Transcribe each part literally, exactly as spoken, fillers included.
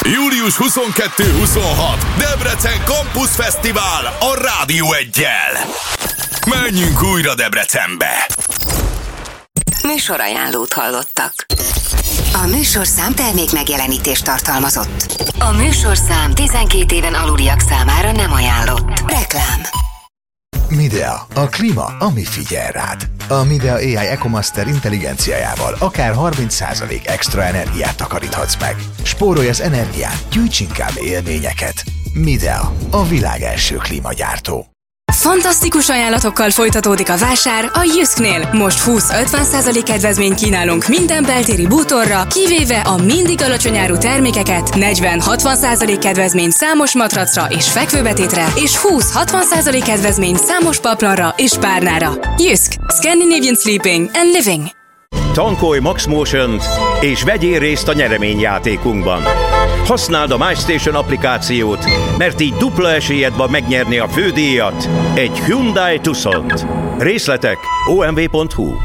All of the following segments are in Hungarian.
július huszonkettő-huszonhat Debrecen Campus Fesztivál a Rádió Eggyel. Menjünk újra Debrecenbe! Műsorajánlót hallottak. A műsorszám termék megjelenítést tartalmazott. A műsorszám tizenkét éven aluliak számára nem ajánlott. Reklám. Midea, a klíma, ami figyel rád. A Midea á i EcoMaster intelligenciájával akár harminc százalék extra energiát takaríthatsz meg. Spórolj az energiát, gyűjts inkább élményeket. Midea, a világ első klímagyártó. Fantasztikus ajánlatokkal folytatódik a vásár a Jysknél. Most húsz-ötven százalék kedvezményt kínálunk minden beltéri bútorra, kivéve a mindig alacsony áru termékeket, negyven-hatvan százalék kedvezmény számos matracra és fekvőbetétre, és húsz-hatvan százalék kedvezmény számos paplanra és párnára. Jysk. Scandinavian Sleeping and Living. Tankolj MaxMotion-t és vegyél részt a nyereményjátékunkban. Használd a MyStation applikációt, mert így dupla esélyed van megnyerni a fődíjat, egy Hyundai Tucsont. Részletek o m v pont h u.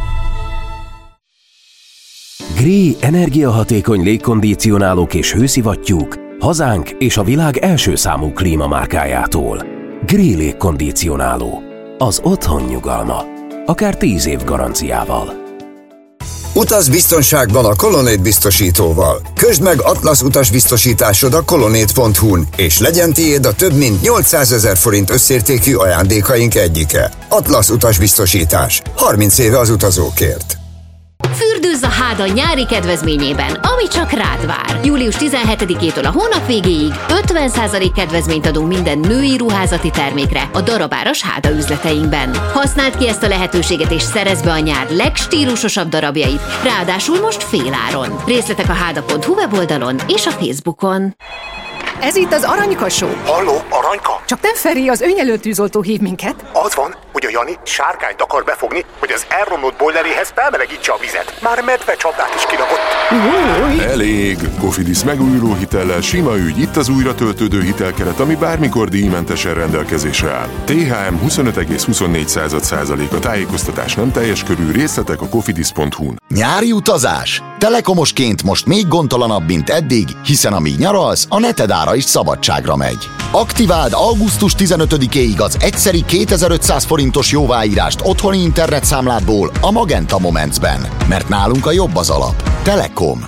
Gree energiahatékony légkondicionálók és hőszivattyúk hazánk és a világ első számú klímamárkájától. Gree légkondicionáló. Az otthon nyugalma. Akár tíz év garanciával. Utaz biztonságban a Colonnade biztosítóval. Közd meg Atlasz utasbiztosításod a colonnade pont h u-n, és legyen tiéd a több mint nyolcszázezer forint összértékű ajándékaink egyike. Atlasz utasbiztosítás. harminc éve az utazókért. Fürdőzz a Háda nyári kedvezményében, ami csak rád vár. július tizenhetedikétől a hónap végéig ötven százalék kedvezményt adunk minden női ruházati termékre a darabáras Háda üzleteinkben. Használd ki ezt a lehetőséget és szerezd be a nyár legstílusosabb darabjait, ráadásul most féláron. Részletek a háda pont h u weboldalon és a Facebookon. Ez itt az Aranyka Show. Halló, Aranyka? Csak nem Feri, az önjelölt tűzoltó hív minket. Az van, hogy a Jani sárkányt akar befogni, hogy az elromlott bojleréhez felmelegítse a vizet. Már medve csapdát is kirakott. Elég! Cofidis megújuló hitellel sima ügy, itt az újra töltődő hitelkeret, ami bármikor díjmentesen rendelkezésre áll. té há em huszonöt egész huszonnégy százalék a tájékoztatás nem teljes körű, részletek a cofidis pont h u-n. Nyári utazás? Telekomosként most még gondtalanabb, mint eddig, hiszen amíg nyaralsz, a neted ára is szabadságra megy. Aktiváld augusztus tizenötödikéig az egyszeri kétezer-ötszáz forintos jóváírást otthoni internetszámládból a Magenta Momentsben, mert nálunk a jobb az alap. Telekom.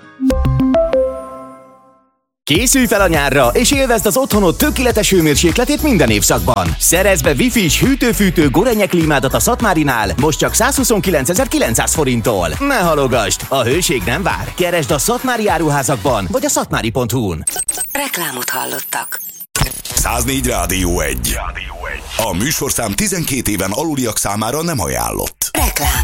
Készülj fel a nyárra, és élvezd az otthonod tökéletes hőmérsékletét minden évszakban. Szerezz be Wi-Fi-s hűtő-fűtő Gorenje klímádat a Szatmárinál, most csak százhuszonkilencezer-kilencszáz forinttól. Ne halogasd, a hőség nem vár. Keresd a Szatmári áruházakban, vagy a szatmári pont h u-n. Reklámot hallottak. száznégy Rádió egy. A műsorszám tizenkét éven aluliak számára nem ajánlott. Reklám.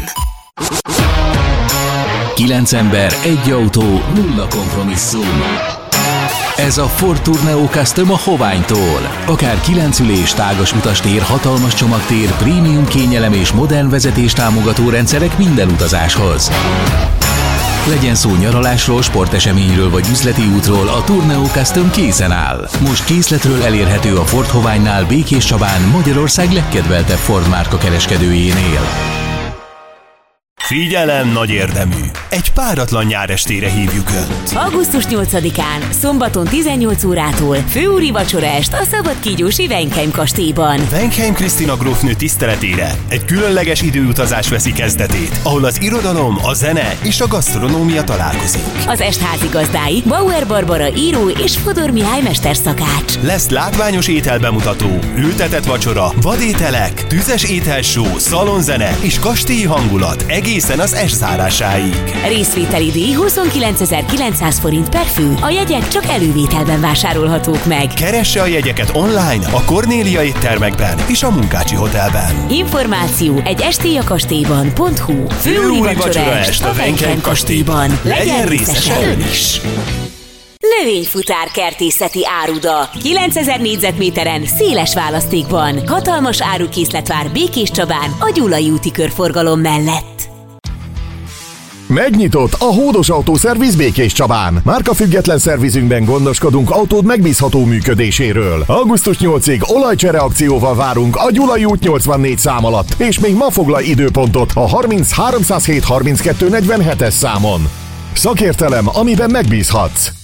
Kilenc ember, egy autó, nulla kompromisszum. Ez a Ford Tourneo Custom a Hoványtól. Akár kilenc ülés, tágas utastér, hatalmas csomagtér, prémium kényelem és modern vezetés támogató rendszerek minden utazáshoz. Legyen szó nyaralásról, sporteseményről vagy üzleti útról, a Tourneo Custom készen áll. Most készletről elérhető a Ford Hoványnál, Békés Csabán, Magyarország legkedveltebb Ford márka kereskedőjénél. Figyelem, nagy érdemű! Egy páratlan nyárestére hívjuk Önt. augusztus nyolcadikán, szombaton tizennyolc órától főúri vacsoraest a szabadkígyósi Wenkheim kastélyban. Wenkheim Krisztina grófnő tiszteletére egy különleges időutazás veszi kezdetét, ahol az irodalom, a zene és a gasztronómia találkozik. Az est házigazdái Bauer Barbara író és Fodor Mihály mesterszakács. Lesz látványos ételbemutató, ültetett vacsora, vadételek, tüzes ételshow, szalonzene és kastélyi hangulat egészen az est zárásáig. Részvételi díj huszonkilencezer-kilencszáz forint per fő. A jegyek csak elővételben vásárolhatók meg. Keresse a jegyeket online, a Kornélia éttermekben és a Munkácsi Hotelben. Információ egy estélyakastélyban pont hu. Főúri vacsoraest a Wenkheim kastélyban. Legyen részese ön is! Növényfutár kertészeti áruda. kilencezer négyzetméteren széles választékban. Hatalmas árukészlet vár Békés Csabán a Gyulai úti körforgalom mellett. Megnyitott a Hódos Autószerviz Békés Csabán. Márkafüggetlen szervizünkben gondoskodunk autód megbízható működéséről. augusztus nyolcadikáig olajcsere akcióval várunk a Gyulai út nyolcvannégy szám alatt, és még ma foglalj időpontot a harminc háromszázhét harminckettő negyvenhetes számon. Szakértelem, amiben megbízhatsz.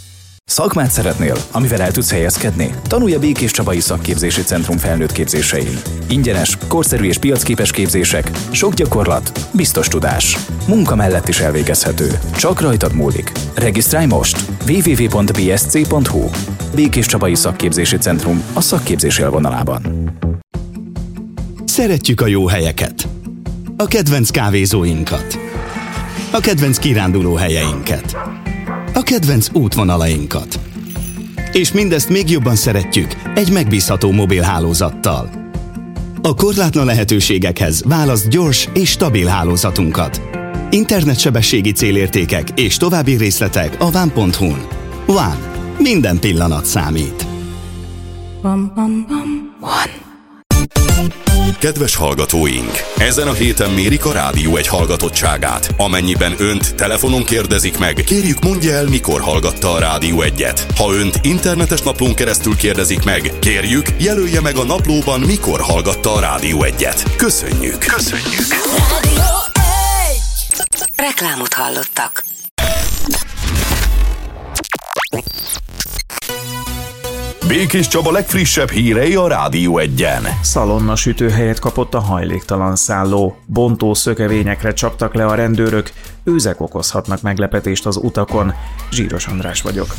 Szakmát szeretnél, amivel el tudsz helyezkedni? Tanulj a Békés Csabai Szakképzési Centrum felnőtt képzésein. Ingyenes, korszerű és piacképes képzések, sok gyakorlat, biztos tudás. Munka mellett is elvégezhető. Csak rajtad múlik. Regisztrálj most! double-u double-u double-u pont b s c pont h u Békés Csabai Szakképzési Centrum a szakképzés élvonalában. Szeretjük a jó helyeket. A kedvenc kávézóinkat. A kedvenc kiránduló helyeinket. A kedvenc útvonalainkat. És mindezt még jobban szeretjük egy megbízható mobilhálózattal. A korlátlan lehetőségekhez választ gyors és stabil hálózatunkat. Internetsebességi célértékek és további részletek a van pont hu-n. Van. Minden pillanat számít. One. Kedves hallgatóink! Ezen a héten mérik a Rádió egy hallgatottságát. Amennyiben önt telefonon kérdezik meg, kérjük mondja el, mikor hallgatta a Rádió egyet. Ha önt internetes naplón keresztül kérdezik meg, kérjük jelölje meg a naplóban, mikor hallgatta a Rádió egyet. Köszönjük! Köszönjük! Rádió egy! Reklámot hallottak. Békés Csaba legfrissebb hírei a Rádió egyen. Szalonna sütőhelyet kapott a hajléktalan szálló. Bontó szökevényekre csaptak le a rendőrök, őzek okozhatnak meglepetést az utakon. Zsíros András vagyok.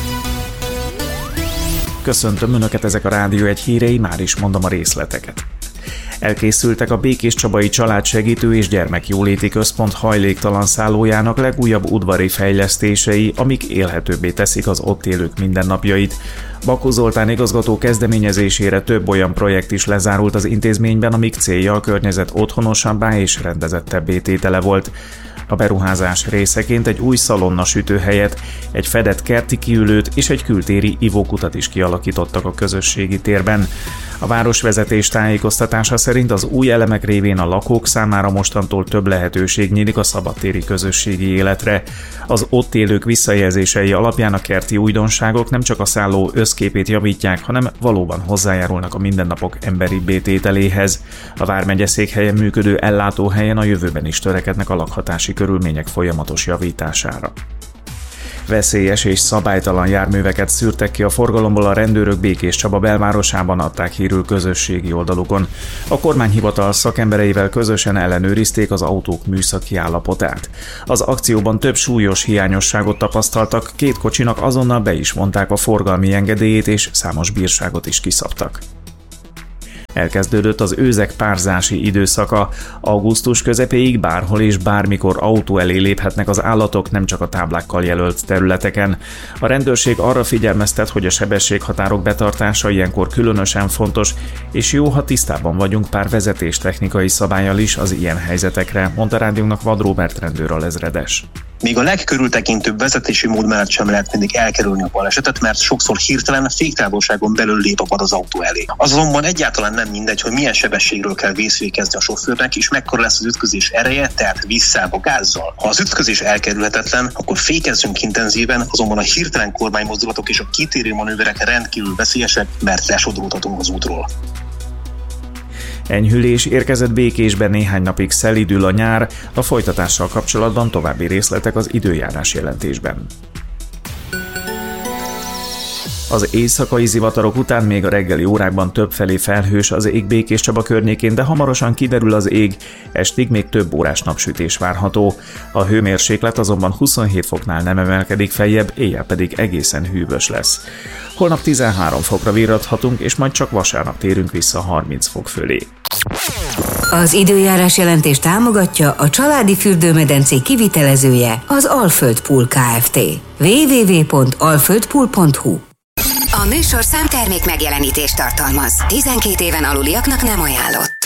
Köszöntöm Önöket, ezek a Rádió egy hírei, már is mondom a részleteket. Elkészültek a Békés Csabai Családsegítő és Gyermekjóléti Központ hajléktalan szállójának legújabb udvari fejlesztései, amik élhetőbbé teszik az ott élők mindennapjait. Bakó Zoltán igazgató kezdeményezésére több olyan projekt is lezárult az intézményben, amik célja a környezet otthonosabbá és rendezettebbé tétele volt. A beruházás részeként egy új szalonna sütőhelyet, egy fedett kerti kiülőt és egy kültéri ivókutat is kialakítottak a közösségi térben. A városvezetés tájékoztatása szerint az új elemek révén a lakók számára mostantól több lehetőség nyílik a szabadtéri közösségi életre. Az ott élők visszajelzései alapján a kerti újdonságok nem csak a szálló összképét javítják, hanem valóban hozzájárulnak a mindennapok emberibbé tételéhez. A vármegye székhelyen működő ellátóhelyen a jövőben is törekednek a lakhatási körülmények folyamatos javítására. Veszélyes és szabálytalan járműveket szűrtek ki a forgalomból a rendőrök Békés Csaba belvárosában, adták hírül közösségi oldalukon. A kormányhivatal szakembereivel közösen ellenőrizték az autók műszaki állapotát. Az akcióban több súlyos hiányosságot tapasztaltak, két kocsinak azonnal be is mondták a forgalmi engedélyét és számos bírságot is kiszabtak. Elkezdődött az őzek párzási időszaka. Augusztus közepéig bárhol és bármikor autó elé léphetnek az állatok, nem csak a táblákkal jelölt területeken. A rendőrség arra figyelmeztet, hogy a sebességhatárok betartása ilyenkor különösen fontos, és jó, ha tisztában vagyunk pár vezetéstechnikai szabállyal is az ilyen helyzetekre, mondta rádiónak Vad Róbert rendőralezredes. Még a legkörültekintőbb vezetési mód mellett sem lehet mindig elkerülni a balesetet, mert sokszor hirtelen féktávolságon belül lép a vad az autó elé. Az azonban egyáltalán nem mindegy, hogy milyen sebességről kell vészfékezni a sofőrnek, és mekkora lesz az ütközés ereje, tehát visszább a gázzal. Ha az ütközés elkerülhetetlen, akkor fékezzünk intenzíven, azonban a hirtelen kormánymozdulatok és a kitérő manőverek rendkívül veszélyesek, mert lesodródhatunk az útról. Enyhülés érkezett Békésben, néhány napig szelídül a nyár, a folytatással kapcsolatban további részletek az időjárás jelentésben. Az éjszakai zivatarok után még a reggeli órákban többfelé felhős az ég Békés Csaba környékén, de hamarosan kiderül az ég, estig még több órás napsütés várható. A hőmérséklet azonban huszonhét foknál nem emelkedik feljebb, éjjel pedig egészen hűvös lesz. Holnap tizenhárom fokra virradhatunk, és majd csak vasárnap térünk vissza harminc fok fölé. Az időjárás jelentés támogatja a családi fürdőmedencék kivitelezője, az Alföld Pool Kft. double-u double-u double-u pont alföld pool pont hu. A műsorszám termék megjelenítést tartalmaz. tizenkét éven aluliaknak nem ajánlott.